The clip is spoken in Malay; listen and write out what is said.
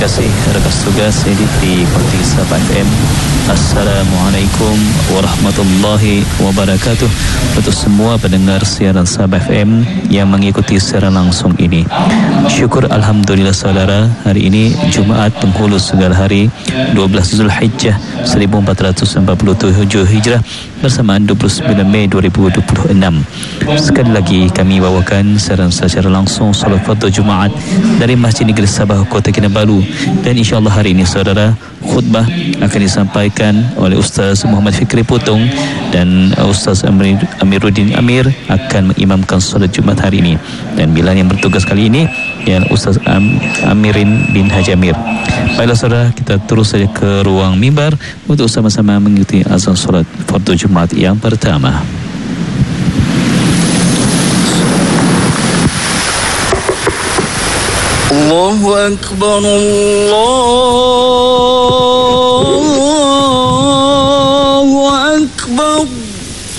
kasih rakan tugas editi Konti Sabah FM. Assalamualaikum warahmatullahi wabarakatuh. Untuk semua pendengar siaran Sabah FM yang mengikuti secara langsung ini, syukur alhamdulillah saudara, hari ini Jumaat penghulu segala hari 12 Zulhijjah 1447 Hijrah bersamaan 29 Mei 2026. Sekali lagi kami bawakan secara langsung solat fardu Jumaat dari Masjid Negeri Sabah, Kota Kinabalu, dan insyaAllah hari ini saudara, khutbah akan disampaikan oleh Ustaz Muhammad Fikri Putung dan Ustaz Amiruddin Amir akan mengimamkan solat Jumaat hari ini, dan bila yang bertugas kali ini ialah Ustaz Amirin bin Haji Amir. Baiklah saudara, kita terus saja ke ruang mimbar untuk sama-sama mengikuti azan solat fardu Jumaat yang pertama. Allahu Akbar, Allah